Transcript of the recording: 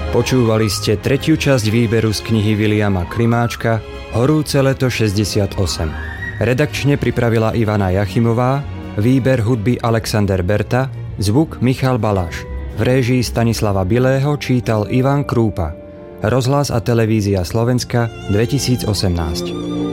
Počúvali ste tretiu časť výberu z knihy Viliama Klimáčka Horúce leto 68. Redakčne pripravila Ivana Jachimová, výber hudby Alexander Berta, zvuk Michal Baláš. V réžii Stanislava Bilého čítal Ivan Krúpa. Rozhlas a televízia Slovenska 2018.